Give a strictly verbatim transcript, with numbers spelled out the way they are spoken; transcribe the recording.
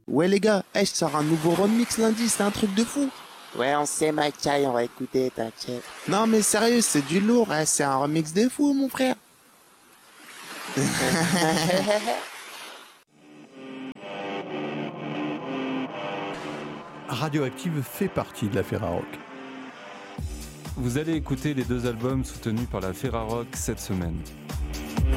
Ouais les gars, hey, je sors un nouveau remix lundi, c'est un truc de fou. Ouais, on sait, Makai, on va écouter, t'inquiète. Non mais sérieux, c'est du lourd, hein, c'est un remix de fou mon frère. Radioactive fait partie de la Ferrarock. Vous allez écouter les deux albums soutenus par la Ferrarock cette semaine.